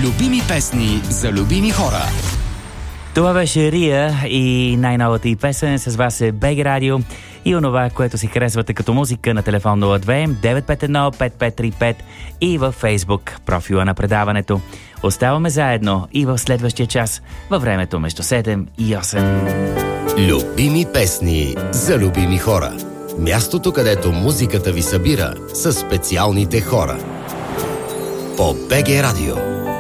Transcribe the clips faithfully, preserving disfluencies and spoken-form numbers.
Любими песни за любими хора. Това беше Рия и най-новата и песен. С вас е БГ Радио и онова, което си харесвате като музика на телефон нула две девет пет едно пет пет три пет и във Фейсбук профила на предаването. Оставаме заедно и в следващия час във времето между седем и осем. Любими песни за любими хора. Мястото, където музиката ви събира със специалните хора. По БГ Радио.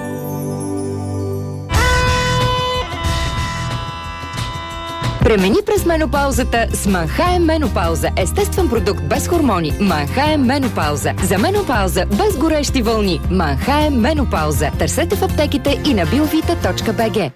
Премени през менопаузата с Манхайм Менопауза. Естествен продукт без хормони. Манхайм Менопауза. За менопауза без горещи вълни. Манхайм Менопауза. Търсете в аптеките и на биовита точка би джи.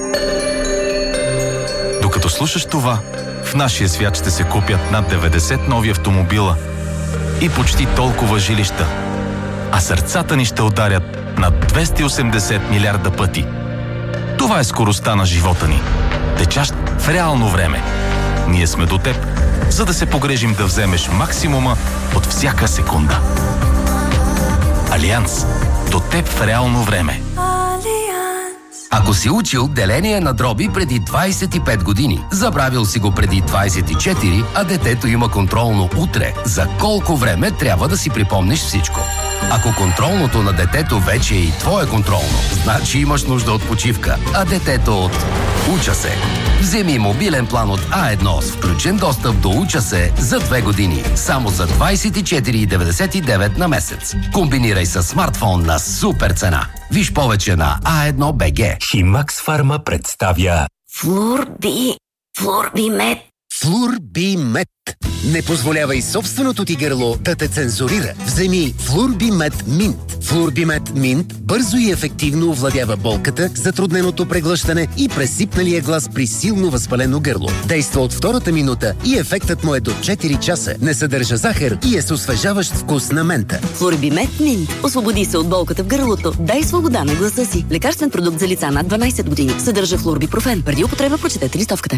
Докато слушаш това, в нашия свят ще се купят над деветдесет нови автомобила и почти толкова жилища. А сърцата ни ще ударят над двеста и осемдесет милиарда пъти. Това е скоростта на живота ни. Течащ в реално време. Ние сме до теб, за да се погрежим да вземеш максимума от всяка секунда. Алианс. До теб в реално време. Ако си учил деление на дроби преди двайсет и пет години, забравил си го преди двайсет и четири, а детето има контролно утре, за колко време трябва да си припомниш всичко? Ако контролното на детето вече е и твое контролно, значи имаш нужда от почивка, а детето от Уча се. Вземи мобилен план от А едно с включен достъп до Уча се за две години. Само за двайсет и четири деветдесет и девет на месец. Комбинирай с смартфон на супер цена. Виж повече на А едно БГ. Химакс Фарма представя Флурби, Флурбимет. Флурбимет. Не позволявай собственото ти гърло да те цензурира. Вземи Флурбимет Минт. Флурбимет Минт бързо и ефективно овладява болката, затрудненото преглъщане и пресипналия глас при силно възпалено гърло. Действа от втората минута и ефектът му е до четири часа. Не съдържа захар и е с освежаващ вкус на мента. Флурбимет Минт. Освободи се от болката в гърлото. Дай свобода на гласа си. Лекарствен продукт за лица над дванайсет години. Съдържа флурбипрофен. Преди употреба прочетете листовката.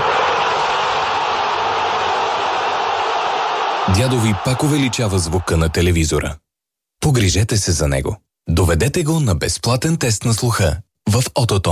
Дядо ви пак увеличава звука на телевизора. Погрижете се за него. Доведете го на безплатен тест на слуха в Ототон.